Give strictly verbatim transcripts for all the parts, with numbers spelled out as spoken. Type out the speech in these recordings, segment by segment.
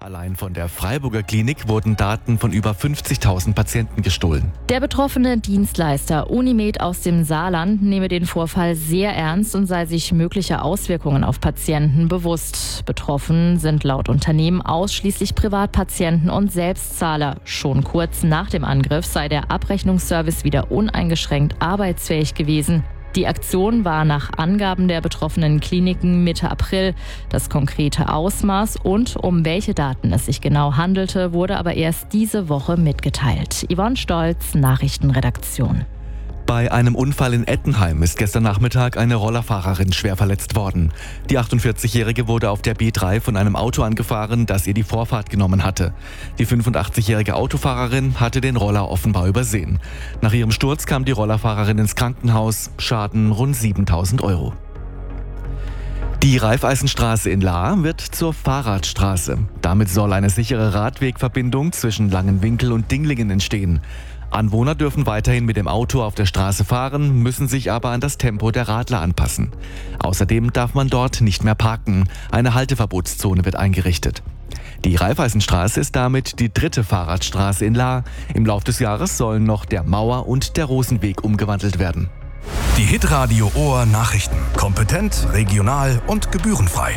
Allein von der Freiburger Klinik wurden Daten von über fünfzigtausend Patienten gestohlen. Der betroffene Dienstleister Unimed aus dem Saarland nehme den Vorfall sehr ernst und sei sich möglicher Auswirkungen auf Patienten bewusst. Betroffen sind laut Unternehmen ausschließlich Privatpatienten und Selbstzahler. Schon kurz nach dem Angriff sei der Abrechnungsservice wieder uneingeschränkt arbeitsfähig gewesen. Die Aktion war nach Angaben der betroffenen Kliniken Mitte April. Das konkrete Ausmaß und um welche Daten es sich genau handelte, wurde aber erst diese Woche mitgeteilt. Yvonne Stolz, Nachrichtenredaktion. Bei einem Unfall in Ettenheim ist gestern Nachmittag eine Rollerfahrerin schwer verletzt worden. Die achtundvierzigjährige wurde auf der B drei von einem Auto angefahren, das ihr die Vorfahrt genommen hatte. Die fünfundachtzigjährige Autofahrerin hatte den Roller offenbar übersehen. Nach ihrem Sturz kam die Rollerfahrerin ins Krankenhaus. Schaden rund siebentausend Euro. Die Raiffeisenstraße in Lahr wird zur Fahrradstraße. Damit soll eine sichere Radwegverbindung zwischen Langenwinkel und Dinglingen entstehen. Anwohner dürfen weiterhin mit dem Auto auf der Straße fahren, müssen sich aber an das Tempo der Radler anpassen. Außerdem darf man dort nicht mehr parken. Eine Halteverbotszone wird eingerichtet. Die Raiffeisenstraße ist damit die dritte Fahrradstraße in Lahr. Im Laufe des Jahres sollen noch der Mauer- und der Rosenweg umgewandelt werden. Die Hitradio Ohr Nachrichten. Kompetent, regional und gebührenfrei.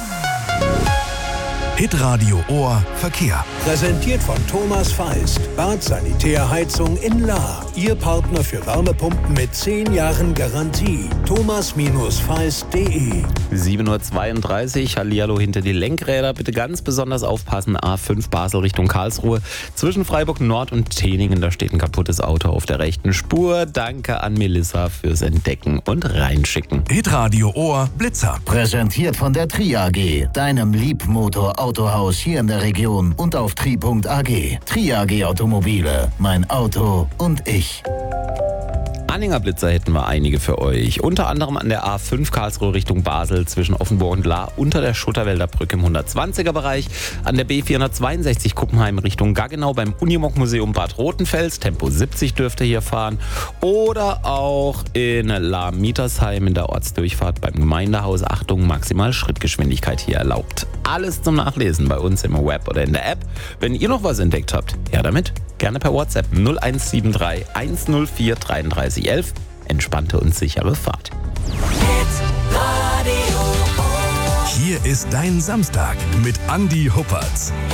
Hitradio Ohr Verkehr. Präsentiert von Thomas Feist. Bad Sanitärheizung in Lahr. Ihr Partner für Wärmepumpen mit zehn Jahren Garantie. thomas feist punkt de. sieben Uhr zweiunddreißig, Hallihallo hinter die Lenkräder. Bitte ganz besonders aufpassen. A fünf Basel Richtung Karlsruhe. Zwischen Freiburg Nord und Teningen, da steht ein kaputtes Auto auf der rechten Spur. Danke an Melissa fürs Entdecken und Reinschicken. Hitradio Ohr Blitzer. Präsentiert von der Tri A G, deinem Liebmotor-Autohaus hier in der Region und auf tri punkt a g. Tri A G Automobile, mein Auto und ich. Anhänger Blitzer hätten wir einige für euch. Unter anderem an der A fünf Karlsruhe Richtung Basel zwischen Offenburg und Lahr unter der Schutterwälder Brücke im hundertzwanziger Bereich. An der B vierhundertzweiundsechzig Kuppenheim Richtung Gaggenau beim Unimog Museum Bad Rotenfels. Tempo siebzig dürfte hier fahren. Oder auch in Lahr-Mietersheim in der Ortsdurchfahrt beim Gemeindehaus. Achtung, maximal Schrittgeschwindigkeit hier erlaubt. Alles zum Nachlesen bei uns im Web oder in der App. Wenn ihr noch was entdeckt habt, ja damit. Gerne per WhatsApp null eins sieben drei eins null vier drei drei eins eins. Entspannte und sichere Fahrt. Hier ist dein Samstag mit Andi Huppertz.